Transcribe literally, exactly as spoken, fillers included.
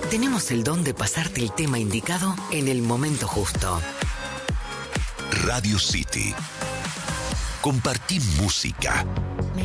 tenemos el don de pasarte el tema indicado en el momento justo. Radio City. Compartí música.